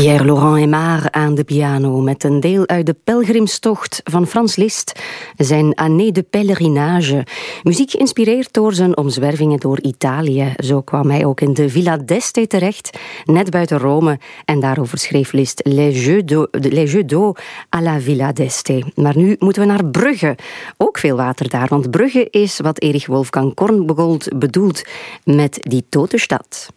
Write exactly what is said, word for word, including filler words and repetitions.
Pierre Laurent Aimard aan de piano met een deel uit de Pelgrimstocht van Frans Liszt, zijn Année de Pèlerinage. Muziek geïnspireerd door zijn omzwervingen door Italië. Zo kwam hij ook in de Villa d'Este terecht, net buiten Rome. En daarover schreef Liszt Les Jeux d'eau, Les Jeux d'eau à la Villa d'Este. Maar nu moeten we naar Brugge. Ook veel water daar, want Brugge is wat Erich Wolfgang Korngold bedoelt met die tote stad.